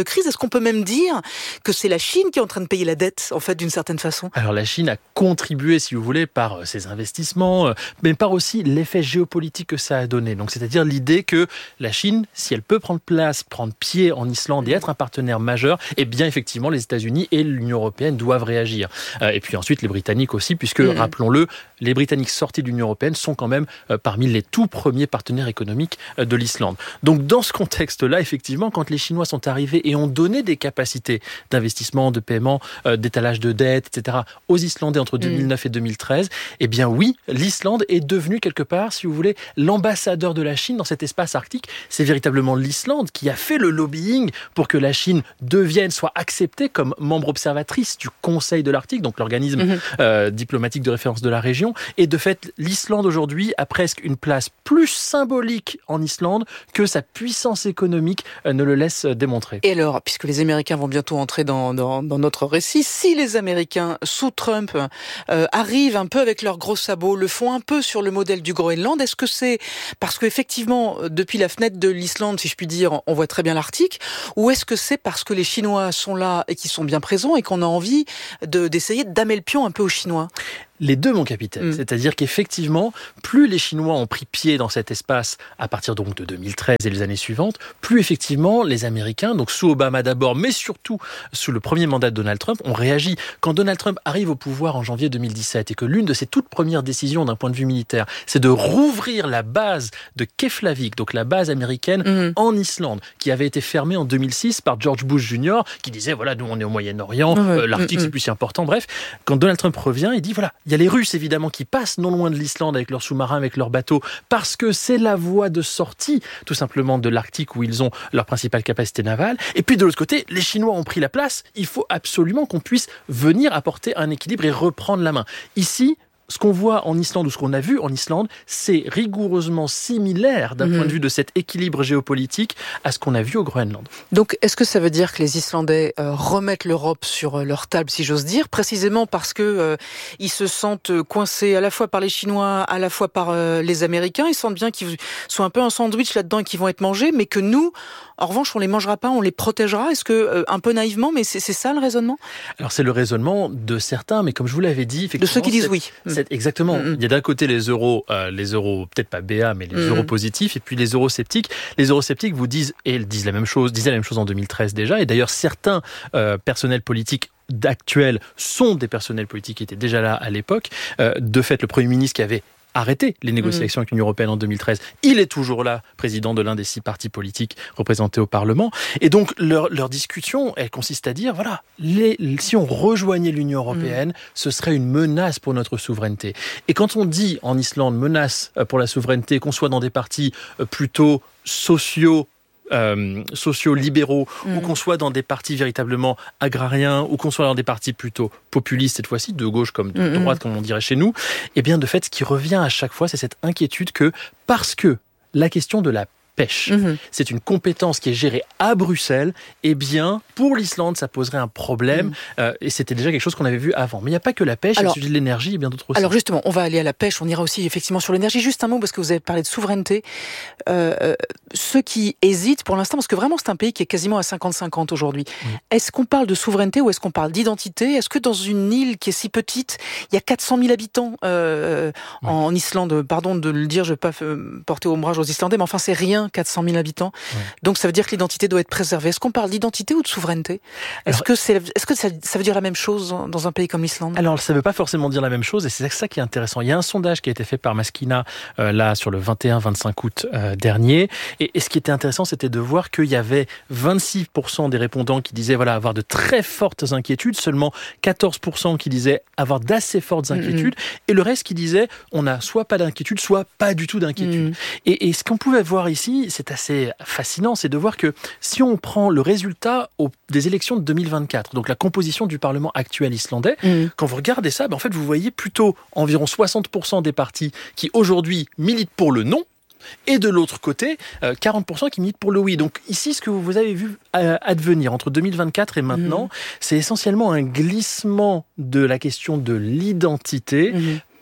crise. Est-ce qu'on peut même dire que c'est la Chine qui est en train de payer la dette, en fait, d'une certaine façon ? Alors la Chine a contribué, si vous voulez, par ses investissements, mais par aussi l'effet géopolitique que ça a donné. Donc, c'est-à-dire l'idée que la Chine, si elle peut prendre place, prendre pied en Islande et être un partenaire majeur, eh bien, effectivement, les États-Unis et l'Union européenne doivent réagir. Euh, et puis ensuite, les Britanniques aussi, puisque, mmh. rappelons-le, les Britanniques sortis de l'Union européenne sont quand même euh, parmi les tout premiers partenaires économiques euh, de l'Islande. Donc, dans ce contexte-là, effectivement, quand les Chinois sont arrivés et ont donné des capacités d'investissement, de paiement, euh, d'étalage de dette, et cetera, aux Islandais entre deux mille neuf mmh. et deux mille treize, eh bien oui, l'Islande est devenue quelque part, si vous voulez, l'ambassadeur de la Chine dans cet espace arctique. C'est véritablement l'Islande qui a fait le lobbying pour que la Chine devienne, soit acceptée comme membre observatrice du Conseil de l'Arctique, donc l'organisme mmh. euh, diplomatique de référence de la région. Et de fait, l'Islande aujourd'hui a presque une place plus symbolique en Islande que sa puissance économique euh, ne le laisse démontrer. Et alors, puisque les Américains vont bientôt entrer dans, dans, dans notre récit, si les Américains, sous Trump, euh, arrivent un peu avec leurs gros sabots, le font un peu sur le modèle du Groenland, est-ce que c'est parce qu'effectivement, depuis la fenêtre de l'Islande, si je puis dire, on voit très bien l'Arctique, ou est-ce que c'est parce que les Chinois sont là et qu'ils sont bien présents et qu'on a envie de, d'essayer de damer le pion un peu aux Chinois ? Les deux, mon capitaine. Mmh. C'est-à-dire qu'effectivement, plus les Chinois ont pris pied dans cet espace à partir donc de deux mille treize et les années suivantes, plus effectivement les Américains, donc sous Obama d'abord, mais surtout sous le premier mandat de Donald Trump, ont réagi. Quand Donald Trump arrive au pouvoir en janvier deux mille dix-sept et que l'une de ses toutes premières décisions d'un point de vue militaire, c'est de rouvrir la base de Keflavik, donc la base américaine mmh. en Islande, qui avait été fermée en deux mille six par George Bush junior, qui disait, voilà, nous on est au Moyen-Orient, ouais, euh, l'Arctique mmh. c'est plus si important. Bref, quand Donald Trump revient, il dit, voilà, il y a les Russes évidemment qui passent non loin de l'Islande avec leurs sous-marins, avec leurs bateaux, parce que c'est la voie de sortie tout simplement de l'Arctique où ils ont leur principale capacité navale. Et puis de l'autre côté, les Chinois ont pris la place. Il faut absolument qu'on puisse venir apporter un équilibre et reprendre la main. Ici, ce qu'on voit en Islande ou ce qu'on a vu en Islande, c'est rigoureusement similaire d'un mmh. point de vue de cet équilibre géopolitique à ce qu'on a vu au Groenland. Donc, est-ce que ça veut dire que les Islandais euh, remettent l'Europe sur euh, leur table, si j'ose dire, précisément parce que euh, ils se sentent coincés à la fois par les Chinois, à la fois par euh, les Américains, ils sentent bien qu'ils sont un peu un sandwich là-dedans et qu'ils vont être mangés, mais que nous, en revanche, on les mangera pas, on les protégera. Est-ce que, euh, un peu naïvement, mais c'est, c'est ça le raisonnement ? Alors, c'est le raisonnement de certains, mais comme je vous l'avais dit, effectivement... De ceux qui disent oui. C'est exactement. Mm-hmm. Il y a d'un côté les euros, euh, les euros peut-être pas B A, mais les mm-hmm. euros positifs, et puis les eurosceptiques. Les eurosceptiques vous disent, et ils disent la même chose, disaient la même chose en deux mille treize déjà, et d'ailleurs certains euh, personnels politiques actuels sont des personnels politiques qui étaient déjà là à l'époque. Euh, de fait, le Premier ministre qui avait arrêté les négociations mmh. avec l'Union européenne en deux mille treize. Il est toujours là, président de l'un des six partis politiques représentés au Parlement. Et donc, leur, leur discussion, elle consiste à dire, voilà, les, si on rejoignait l'Union européenne, mmh. ce serait une menace pour notre souveraineté. Et quand on dit en Islande menace pour la souveraineté, qu'on soit dans des partis plutôt sociaux, Euh, sociaux-libéraux, mmh. ou qu'on soit dans des partis véritablement agrariens, ou qu'on soit dans des partis plutôt populistes, cette fois-ci, de gauche comme de mmh. droite, comme on dirait chez nous, et bien de fait, ce qui revient à chaque fois, c'est cette inquiétude que, parce que la question de la pêche, mmh. c'est une compétence qui est gérée à Bruxelles, eh bien, pour l'Islande, ça poserait un problème, mmh. euh, et c'était déjà quelque chose qu'on avait vu avant. Mais il n'y a pas que la pêche, alors, il y a le sujet de l'énergie et bien d'autres aussi. Alors justement, on va aller à la pêche, on ira aussi effectivement sur l'énergie. Juste un mot, parce que vous avez parlé de souveraineté. Euh, euh, ceux qui hésitent pour l'instant, parce que vraiment c'est un pays qui est quasiment à cinquante cinquante aujourd'hui, mmh. est-ce qu'on parle de souveraineté ou est-ce qu'on parle d'identité ? Est-ce que dans une île qui est si petite, il y a quatre cent mille habitants euh, mmh. en Islande, pardon de le dire, je ne vais pas porter ombrage aux Islandais, mais enfin c'est rien, quatre cent mille habitants. Ouais. Donc ça veut dire que l'identité doit être préservée. Est-ce qu'on parle d'identité ou de souveraineté ? Est-ce Alors, que, c'est, est-ce que ça, ça veut dire la même chose dans un pays comme l'Islande ? Alors ça ne veut pas forcément dire la même chose et c'est ça qui est intéressant. Il y a un sondage qui a été fait par Maskina euh, là sur le vingt et un vingt-cinq août euh, dernier et, et ce qui était intéressant c'était de voir qu'il y avait vingt-six pour cent des répondants qui disaient voilà, avoir de très fortes inquiétudes, seulement quatorze pour cent qui disaient avoir d'assez fortes inquiétudes mmh. et le reste qui disait on a soit pas d'inquiétude, soit pas du tout d'inquiétude. Mmh. Et, et ce qu'on pouvait voir ici, c'est assez fascinant, c'est de voir que si on prend le résultat au, des élections de deux mille vingt-quatre, donc la composition du Parlement actuel islandais, mmh. quand vous regardez ça, ben en fait, vous voyez plutôt environ soixante pour cent des partis qui aujourd'hui militent pour le non, et de l'autre côté, euh, quarante pour cent qui militent pour le oui. Donc ici, ce que vous avez vu euh, advenir entre deux mille vingt-quatre et maintenant, mmh. c'est essentiellement un glissement de la question de l'identité mmh.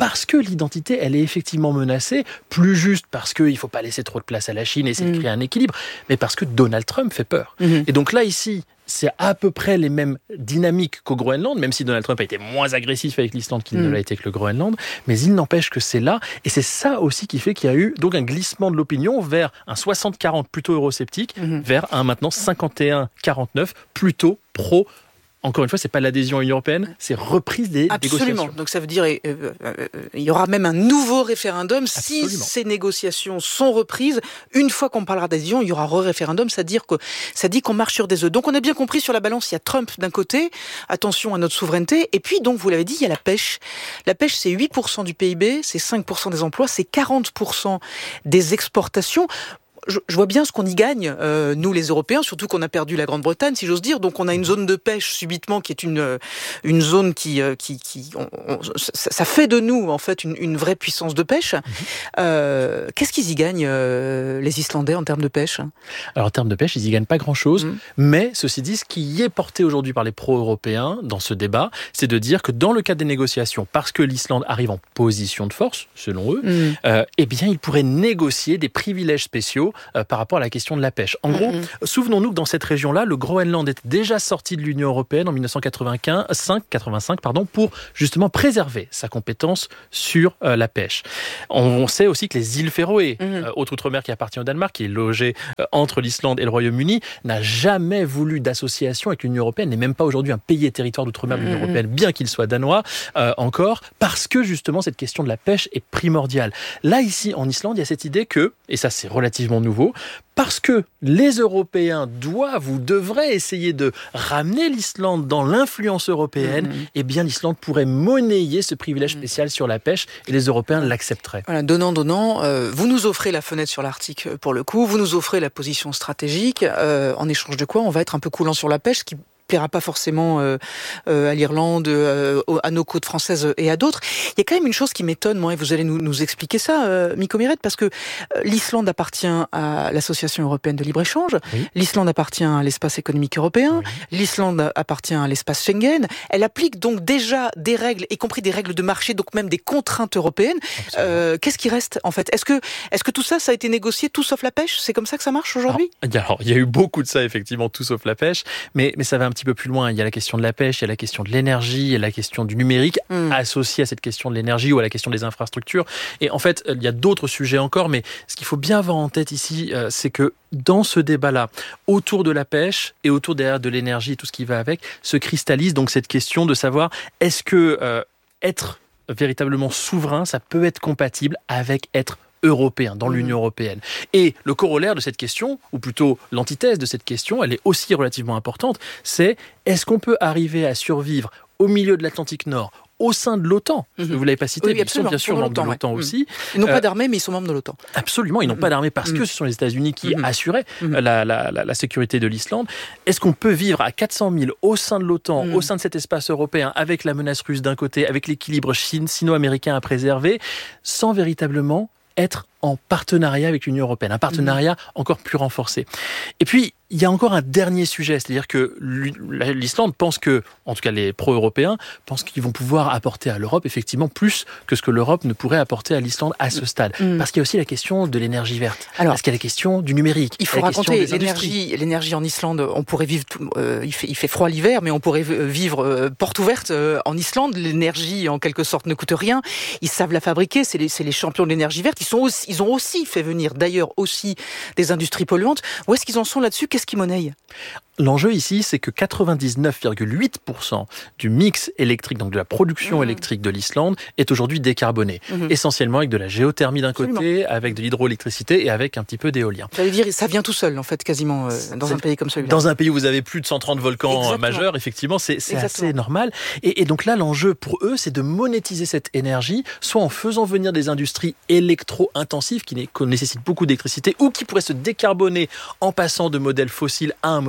parce que l'identité, elle est effectivement menacée, plus juste parce qu'il ne faut pas laisser trop de place à la Chine et essayer mmh. de créer un équilibre, mais parce que Donald Trump fait peur. Mmh. Et donc là, ici, c'est à peu près les mêmes dynamiques qu'au Groenland, même si Donald Trump a été moins agressif avec l'Islande qu'il mmh. ne l'a été avec le Groenland, mais il n'empêche que c'est là, et c'est ça aussi qui fait qu'il y a eu donc un glissement de l'opinion vers un soixante quarante plutôt eurosceptique, mmh. vers un maintenant cinquante et un quarante-neuf plutôt pro. Encore une fois, c'est pas l'adhésion à l'Union européenne, c'est reprise des Absolument. négociations. Donc ça veut dire euh, euh, euh, il y aura même un nouveau référendum Absolument. si ces négociations sont reprises. Une fois qu'on parlera d'adhésion, il y aura re-référendum. Ça, dire que, ça dit qu'on marche sur des œufs. Donc on a bien compris, sur la balance, il y a Trump d'un côté, attention à notre souveraineté, et puis donc vous l'avez dit, il y a la pêche. La pêche, c'est huit pour cent du P I B, c'est cinq pour cent des emplois, c'est quarante pour cent des exportations. Je, je vois bien ce qu'on y gagne, euh, nous les Européens, surtout qu'on a perdu la Grande-Bretagne, si j'ose dire. Donc on a une zone de pêche subitement qui est une une zone qui qui qui on, on, ça, ça fait de nous en fait une, une vraie puissance de pêche. Mm-hmm. Euh, qu'est-ce qu'ils y gagnent euh, les Islandais en termes de pêche? Alors en termes de pêche, ils y gagnent pas grand-chose. Mm. Mais ceci dit, ce qui y est porté aujourd'hui par les pro-européens dans ce débat, c'est de dire que dans le cadre des négociations, parce que l'Islande arrive en position de force, selon eux, mm. euh, eh bien ils pourraient négocier des privilèges spéciaux Euh, par rapport à la question de la pêche. En gros, mmh. souvenons-nous que dans cette région-là, le Groenland était déjà sorti de l'Union européenne en dix-neuf cent quatre-vingt-quinze, quatre-vingt-cinq pardon, pour justement préserver sa compétence sur euh, la pêche. On, on sait aussi que les îles Féroé, mmh. euh, autre outre-mer qui appartient au Danemark, qui est logé euh, entre l'Islande et le Royaume-Uni, n'a jamais voulu d'association avec l'Union européenne, n'est même pas aujourd'hui un pays et territoire d'outre-mer de l'Union mmh. européenne, bien qu'il soit danois euh, encore, parce que justement cette question de la pêche est primordiale. Là, ici, en Islande, il y a cette idée que, et ça c'est relativement nouveau, parce que les Européens doivent ou devraient essayer de ramener l'Islande dans l'influence européenne, mmh. eh bien l'Islande pourrait monnayer ce privilège spécial sur la pêche et les Européens l'accepteraient. Voilà, donnant, donnant, euh, vous nous offrez la fenêtre sur l'Arctique pour le coup, vous nous offrez la position stratégique, euh, en échange de quoi on va être un peu coulant sur la pêche, ce qui plaira pas forcément euh, euh, à l'Irlande, euh, à nos côtes françaises et à d'autres. Il y a quand même une chose qui m'étonne, moi, et vous allez nous, nous expliquer ça, euh, Mikko Mieret, parce que euh, l'Islande appartient à l'Association européenne de libre-échange, oui. l'Islande appartient à l'espace économique européen, oui. l'Islande appartient à l'espace Schengen. Elle applique donc déjà des règles, y compris des règles de marché, donc même des contraintes européennes. Euh, qu'est-ce qui reste, en fait? Est-ce que, est-ce que tout ça, ça a été négocié, tout sauf la pêche? C'est comme ça que ça marche aujourd'hui? alors, alors, il y a eu beaucoup de ça, effectivement, tout sauf la pêche, mais, mais ça va un petit peu plus loin. Il y a la question de la pêche, il y a la question de l'énergie, il y a la question du numérique mmh. associée à cette question de l'énergie ou à la question des infrastructures. Et en fait, il y a d'autres sujets encore, mais ce qu'il faut bien avoir en tête ici, euh, c'est que dans ce débat-là, autour de la pêche et autour derrière de l'énergie et tout ce qui va avec, se cristallise donc cette question de savoir est-ce que euh, être véritablement souverain, ça peut être compatible avec être européen, dans mmh. l'Union européenne. Et le corollaire de cette question, ou plutôt l'antithèse de cette question, elle est aussi relativement importante, c'est est-ce qu'on peut arriver à survivre au milieu de l'Atlantique Nord, au sein de l'OTAN, mmh. vous ne l'avez pas cité, oui, mais ils sont bien sûr membres de l'OTAN ouais. aussi. Ils n'ont euh, pas d'armée, mais ils sont membres de l'OTAN. Absolument, ils n'ont mmh. pas d'armée parce mmh. que ce sont les États-Unis qui mmh. assuraient mmh. la, la, la, la sécurité de l'Islande. Est-ce qu'on peut vivre à quatre cent mille au sein de l'OTAN, mmh. au sein de cet espace européen, avec la menace russe d'un côté, avec l'équilibre sino-américain à préserver, sans véritablement être en partenariat avec l'Union européenne, un partenariat mmh. encore plus renforcé. Et puis, il y a encore un dernier sujet, c'est-à-dire que l'Islande pense que, en tout cas les pro-européens, pensent qu'ils vont pouvoir apporter à l'Europe effectivement plus que ce que l'Europe ne pourrait apporter à l'Islande à ce stade. Mmh. Parce qu'il y a aussi la question de l'énergie verte, Alors, parce qu'il y a la question du numérique. Il faut raconter l'énergie, l'énergie en Islande, on pourrait vivre, tout, euh, il, fait, il fait froid l'hiver, mais on pourrait vivre euh, porte ouverte euh, en Islande. L'énergie, en quelque sorte, ne coûte rien. Ils savent la fabriquer, c'est les, c'est les champions de l'énergie verte. Ils, sont aussi, ils ont aussi fait venir, d'ailleurs, aussi des industries polluantes. Où est-ce qu'ils en sont là-dessus? Qu'est-ce qu'ils monnaient? L'enjeu ici, c'est que quatre-vingt-dix-neuf virgule huit pour cent du mix électrique, donc de la production mmh. électrique de l'Islande, est aujourd'hui décarboné. Mmh. Essentiellement avec de la géothermie d'un Absolument. côté, avec de l'hydroélectricité et avec un petit peu d'éolien. J'allais dire, ça vient tout seul, en fait, quasiment, euh, dans c'est, un pays comme celui-là. Dans un pays où vous avez plus de cent trente volcans Exactement. majeurs, effectivement, c'est, c'est assez normal. Et, et donc là, l'enjeu pour eux, c'est de monétiser cette énergie, soit en faisant venir des industries électro-intensives qui nécessitent beaucoup d'électricité ou qui pourraient se décarboner en passant de modèles fossiles à un modèle électrique,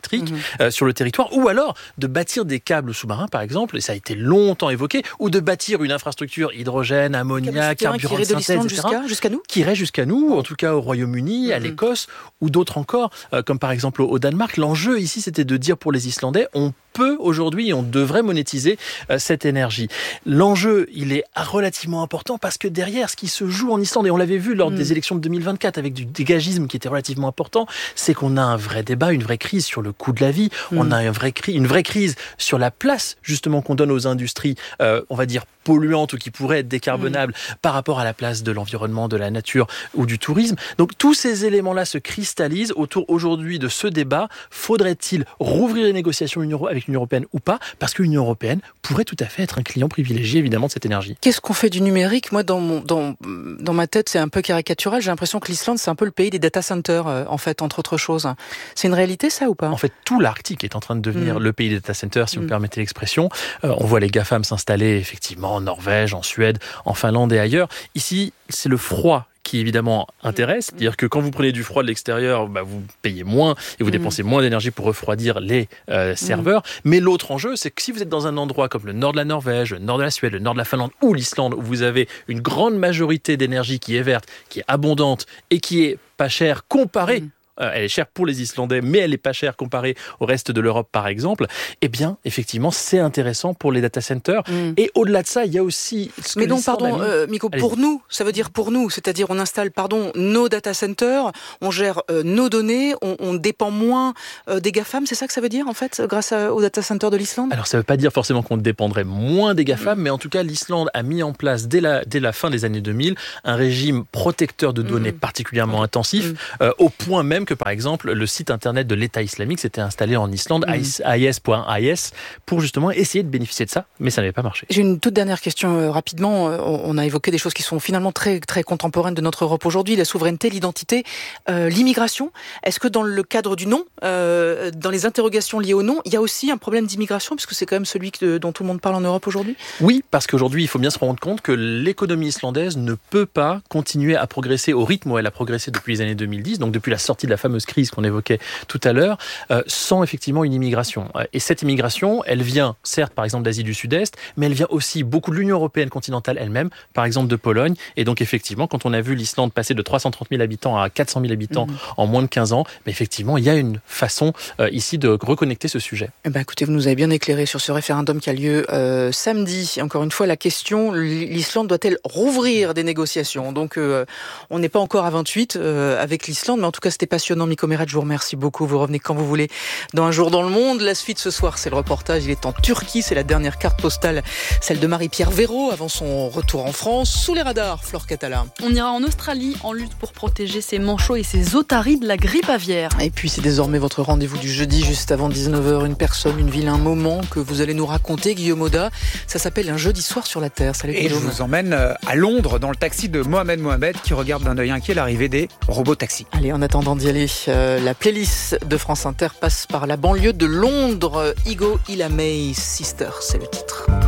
hydroélectriques mmh. euh, sur le territoire, ou alors de bâtir des câbles sous-marins, par exemple, et ça a été longtemps évoqué, ou de bâtir une infrastructure hydrogène, ammoniac, carburant de synthèse, et cetera, jusqu'à, jusqu'à nous qui irait jusqu'à nous, en tout cas au Royaume-Uni, mmh. à l'Écosse, ou d'autres encore, euh, comme par exemple au Danemark. L'enjeu ici, c'était de dire pour les Islandais, on peut aujourd'hui, on devrait monétiser euh, cette énergie. L'enjeu, il est relativement important parce que derrière, ce qui se joue en Islande, et on l'avait vu lors mmh. des élections de deux mille vingt-quatre avec du dégagisme qui était relativement important, c'est qu'on a un vrai débat, une vraie crise sur le coût de la vie, mmh. on a un vrai cri- une vraie crise sur la place justement qu'on donne aux industries, euh, on va dire polluantes ou qui pourraient être décarbonables mmh. par rapport à la place de l'environnement, de la nature ou du tourisme. Donc tous ces éléments-là se cristallisent autour aujourd'hui de ce débat. Faudrait-il rouvrir les négociations avec l'Union européenne ou pas? Parce que l'Union européenne pourrait tout à fait être un client privilégié évidemment de cette énergie. Qu'est-ce qu'on fait du numérique? Moi, dans, mon, dans, dans ma tête, c'est un peu caricatural. J'ai l'impression que l'Islande, c'est un peu le pays des data centers, euh, en fait, entre autres choses. C'est une réalité, ça, ou pas? En fait, tout l'Arctique est en train de devenir mmh. le pays des data centers, si mmh. vous me permettez l'expression. Euh, on voit les GAFAM s'installer, effectivement, en Norvège, en Suède, en Finlande et ailleurs. Ici, c'est le froid qui évidemment intéresse, c'est-à-dire que quand vous prenez du froid de l'extérieur, bah, vous payez moins et vous mmh. dépensez moins d'énergie pour refroidir les euh, serveurs. Mmh. Mais l'autre enjeu, c'est que si vous êtes dans un endroit comme le nord de la Norvège, le nord de la Suède, le nord de la Finlande ou l'Islande, où vous avez une grande majorité d'énergie qui est verte, qui est abondante et qui est pas chère comparée mmh. elle est chère pour les Islandais, mais elle n'est pas chère comparée au reste de l'Europe, par exemple, eh bien, effectivement, c'est intéressant pour les data centers. Mm. Et au-delà de ça, il y a aussi... Ce mais donc, pardon, euh, Miko, Allez-y. pour nous, ça veut dire pour nous, c'est-à-dire on installe, pardon, nos data centers, on gère euh, nos données, on, on dépend moins euh, des GAFAM, c'est ça que ça veut dire, en fait, grâce à, aux data centers de l'Islande? Alors, ça ne veut pas dire forcément qu'on dépendrait moins des GAFAM, mm. mais en tout cas, l'Islande a mis en place, dès la, dès la fin des années deux mille, un régime protecteur de données mm. particulièrement mm. intensif, mm. Euh, au point même que, par exemple, le site internet de l'État islamique s'était installé en Islande, mmh. I S point I S, pour justement essayer de bénéficier de ça, mais ça n'avait pas marché. J'ai une toute dernière question euh, rapidement. Euh, on a évoqué des choses qui sont finalement très, très contemporaines de notre Europe aujourd'hui, la souveraineté, l'identité, euh, l'immigration. Est-ce que dans le cadre du non, euh, dans les interrogations liées au non, il y a aussi un problème d'immigration, puisque c'est quand même celui que, dont tout le monde parle en Europe aujourd'hui? Oui, parce qu'aujourd'hui, il faut bien se rendre compte que l'économie islandaise ne peut pas continuer à progresser au rythme où elle a progressé depuis les années deux mille dix, donc depuis la sortie de la fameuse crise qu'on évoquait tout à l'heure, euh, sans effectivement une immigration. Et cette immigration, elle vient certes par exemple d'Asie du Sud-Est, mais elle vient aussi beaucoup de l'Union européenne continentale elle-même, par exemple de Pologne. Et donc effectivement, quand on a vu l'Islande passer de trois cent trente mille habitants à quatre cent mille habitants mmh. en moins de quinze ans, mais effectivement, il y a une façon euh, ici de reconnecter ce sujet. Eh ben, écoutez, vous nous avez bien éclairé sur ce référendum qui a lieu euh, samedi. Encore une fois, la question, l'Islande doit-elle rouvrir des négociations? Donc euh, on n'est pas encore à vingt-huit euh, avec l'Islande, mais en tout cas c'était passionnant. Miko Merac, je vous remercie beaucoup. Vous revenez quand vous voulez dans Un jour dans le monde. La suite ce soir, c'est le reportage. Il est en Turquie. C'est la dernière carte postale, celle de Marie-Pierre Véraud, avant son retour en France. Sous les radars, Flore Catala. On ira en Australie en lutte pour protéger ses manchots et ses otaries de la grippe aviaire. Et puis c'est désormais votre rendez-vous du jeudi, juste avant dix-neuf heures. Une personne, une ville, un moment que vous allez nous raconter, Guillaume Oda. Ça s'appelle Un jeudi soir sur la Terre. Salut Guillaume. Et je vous emmène à Londres dans le taxi de Mohamed Mohamed qui regarde d'un œil inquiet l'arrivée des robots taxis. Allez, en attendant d'y aller, euh, la playlist de France Inter passe par la banlieue de Londres. Igo Ilamay Sister, c'est le titre.